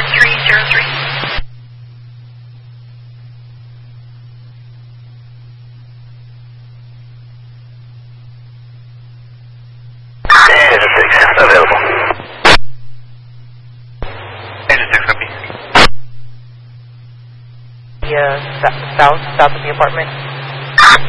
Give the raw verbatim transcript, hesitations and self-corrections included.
three zero three. Engine six, available. Engine six, copy. Yeah, south, south of the apartment.